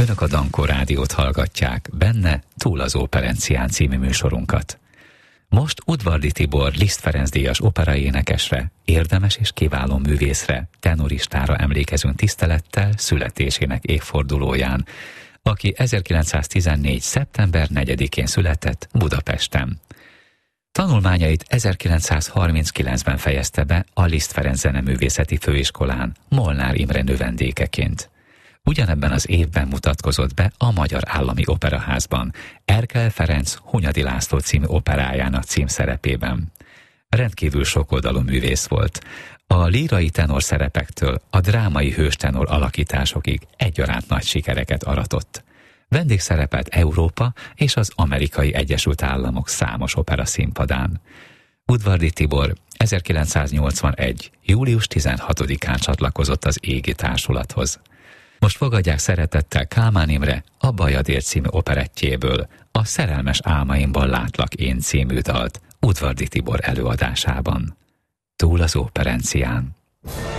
Önök a Dankó Rádiót hallgatják, benne Túl az Operencián című műsorunkat. Most Udvardy Tibor Liszt Ferenc díjas operaénekesre, érdemes és kiváló művészre, tenoristára emlékezünk tisztelettel születésének évfordulóján, aki 1914. szeptember 4-én született Budapesten. Tanulmányait 1939-ben fejezte be a Liszt Ferenc Zeneművészeti Főiskolán, Molnár Imre növendékeként. Ugyanebben az évben mutatkozott be a Magyar Állami Operaházban, Erkel Ferenc Hunyadi László című operájának címszerepében. Rendkívül sokoldalú művész volt. A lírai tenor szerepektől a drámai hőstenor alakításokig egyaránt nagy sikereket aratott. Vendégszerepelt Európa és az Amerikai Egyesült Államok számos opera színpadán. Udvardy Tibor 1981. július 16-án csatlakozott az Égi Társulathoz. Most fogadják szeretettel Kálmán Imre a Bajadér című operettjéből, a Szerelmes álmaimban látlak én című dalt Udvardy Tibor előadásában. Túl az Operencián.